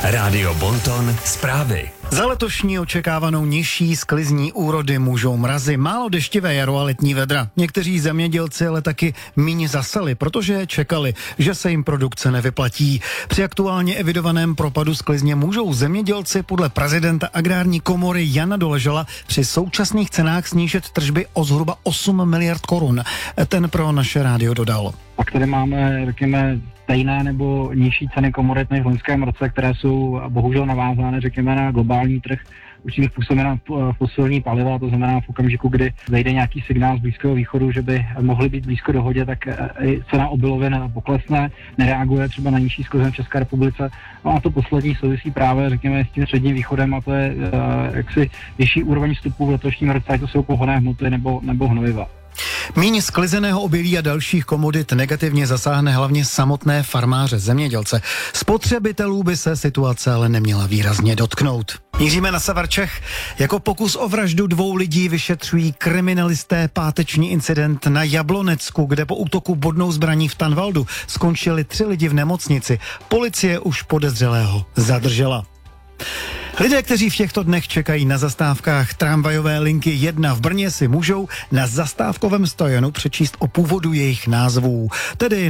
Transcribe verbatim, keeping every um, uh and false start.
Rádio Bonton zprávy. Za letošní očekávanou nižší sklizní úrody můžou mrazy, málo deštivé jaro a letní vedra. Někteří zemědělci ale taky míň zaseli, protože čekali, že se jim produkce nevyplatí. Při aktuálně evidovaném propadu sklizně můžou zemědělci podle prezidenta Agrární komory Jana Doležala při současných cenách snížit tržby o zhruba osm miliard korun. Ten pro naše rádio dodal. Pak tady máme, řekněme, stejné nebo nižší ceny komodit než v loňském roce, které jsou bohužel navázány, řekněme, na globální trh. Určitě způsobem na fosilní paliva, to znamená v okamžiku, kdy zejde nějaký signál z Blízkého východu, že by mohly být blízko dohodě, tak i cena obilovin poklesne, nereaguje třeba na nižší sklizně v České republice. No a to poslední souvisí právě, řekněme, s tím středním východem, a to je jaksi vyšší úroveň vstupu v letošním roce, to jsou pohonné hmoty nebo, nebo hnojiva. Míň sklizeného obilí a dalších komodit negativně zasáhne hlavně samotné farmáře, zemědělce. Spotřebitelů by se situace ale neměla výrazně dotknout. Míříme na sever Čech. Jako pokus o vraždu dvou lidí vyšetřují kriminalisté páteční incident na Jablonecku, kde po útoku bodnou zbraní v Tanvaldu skončili tři lidi v nemocnici. Policie už podezřelého zadržela. Lidé, kteří v těchto dnech čekají na zastávkách tramvajové linky jedna v Brně, si můžou na zastávkovém stojanu přečíst o původu jejich názvů, tedy